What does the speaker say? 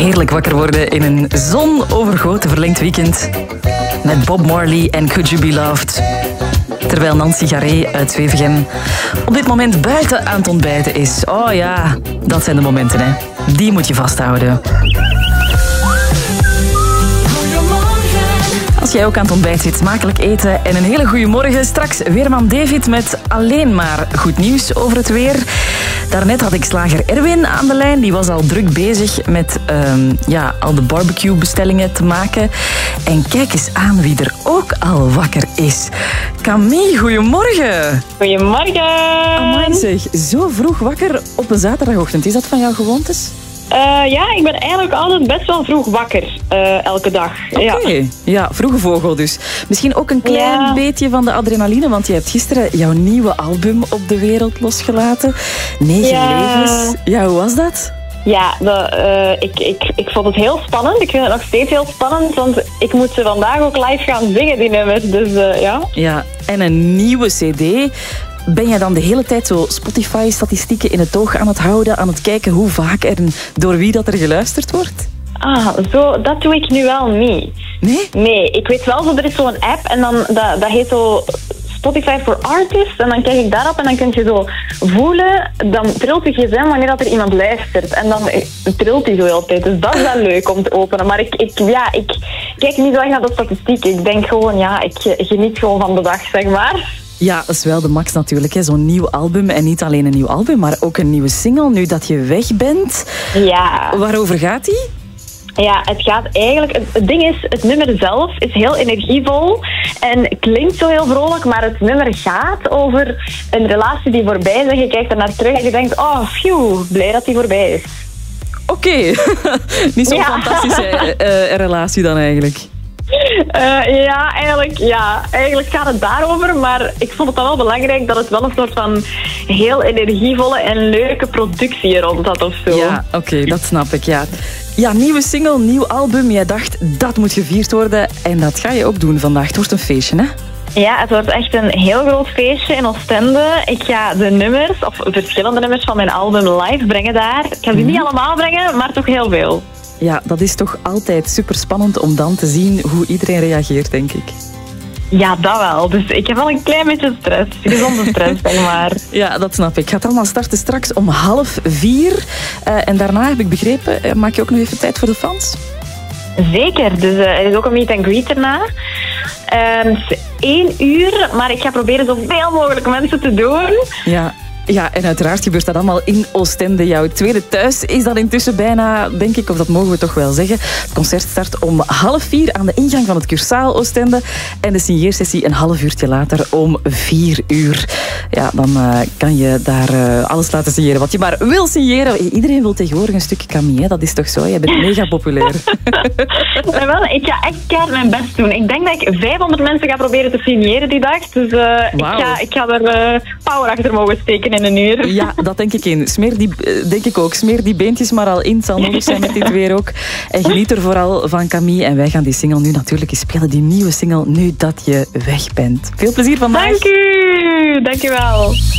Heerlijk wakker worden in een zonovergoten verlengd weekend. Met Bob Marley en Could You Be Loved. Terwijl Nancy Garé uit Zwevegem op dit moment buiten aan het ontbijten is. Oh ja, dat zijn de momenten, hè. Die moet je vasthouden. Als jij ook aan het ontbijt zit, smakelijk eten en een hele goede morgen. Straks weerman David met alleen maar goed nieuws over het weer. Daarnet had ik slager Erwin aan de lijn. Die was al druk bezig met al de barbecue-bestellingen te maken. En kijk eens aan wie er ook al wakker is. Camille, goedemorgen. Goedemorgen. Amai zeg, zo vroeg wakker op een zaterdagochtend. Is dat van jouw gewoontes? Ja, ik ben eigenlijk altijd best wel vroeg wakker, elke dag. Oké. Ja, vroege vogel dus. Misschien ook een klein beetje van de adrenaline, want je hebt gisteren jouw nieuwe album op de wereld losgelaten. 9 levens. Ja, hoe was dat? Ja, ik vond het heel spannend. Ik vind het nog steeds heel spannend, want ik moet ze vandaag ook live gaan zingen, die nummers. Dus ja. Ja, en een nieuwe cd. Ben jij dan de hele tijd zo Spotify-statistieken in het oog aan het houden, aan het kijken hoe vaak en door wie dat er geluisterd wordt? Zo, dat doe ik nu wel niet. Nee? Nee, ik weet wel, er is zo'n app en dan, dat heet zo Spotify for Artists. En dan kijk ik daarop en dan kun je zo voelen, dan trilt je gsm wanneer dat er iemand luistert. En dan trilt hij zo heel tijd. Dus dat is wel leuk om te openen. Maar ik kijk niet zo echt naar de statistieken. Ik denk gewoon, ik geniet gewoon van de dag, zeg maar. Ja, dat is wel de max natuurlijk. Zo'n nieuw album. En niet alleen een nieuw album, maar ook een nieuwe single. Nu dat je weg bent. Ja. Waarover gaat die? Ja, het gaat eigenlijk... Het ding is, het nummer zelf is heel energievol en klinkt zo heel vrolijk, maar het nummer gaat over een relatie die voorbij is en je kijkt er naar terug en je denkt, oh, phew, blij dat die voorbij is. Oké. Niet zo'n fantastische relatie dan eigenlijk. Eigenlijk gaat het daarover, maar ik vond het dan wel belangrijk dat het wel een soort van heel energievolle en leuke productie rond had of zo. Ja, oké, dat snap ik, ja. Ja, nieuwe single, nieuw album. Jij dacht, dat moet gevierd worden en dat ga je ook doen vandaag. Het wordt een feestje, hè? Ja, het wordt echt een heel groot feestje in Oostende. Ik ga de nummers, of verschillende nummers van mijn album live brengen daar. Ik ga die niet allemaal brengen, maar toch heel veel. Ja, dat is toch altijd super spannend om dan te zien hoe iedereen reageert, denk ik. Ja, dat wel. Dus ik heb wel een klein beetje stress. Gezonde stress, zeg maar. Ja, dat snap ik. Het gaat allemaal starten straks om 3:30. En daarna, heb ik begrepen, maak je ook nog even tijd voor de fans? Zeker. Dus er is ook een meet and greet erna. Het is 1 uur, maar ik ga proberen zoveel mogelijk mensen te doen. Ja, en uiteraard gebeurt dat allemaal in Oostende. Jouw tweede thuis is dat intussen bijna, denk ik, of dat mogen we toch wel zeggen. Het concert start om 3:30 aan de ingang van het Cursaal Oostende. En de signeersessie een half uurtje later om 4 uur. Ja, dan kan je daar alles laten signeren wat je maar wil signeren. Iedereen wil tegenwoordig een stukje Camille, hè? Dat is toch zo? Jij bent mega populair. Wel, ik ga echt keihard mijn best doen. Ik denk dat ik 500 mensen ga proberen te signeren die dag. Dus ik ga er power achter mogen steken in een uur. Ja, dat denk ik in. Denk ik ook. Smeer die beentjes maar al in. Het zal nodig zijn met dit weer ook. En geniet er vooral van Camille. En wij gaan die single nu natuurlijk eens spelen. Die nieuwe single, nu dat je weg bent. Veel plezier vandaag. Dank u. Dank u wel.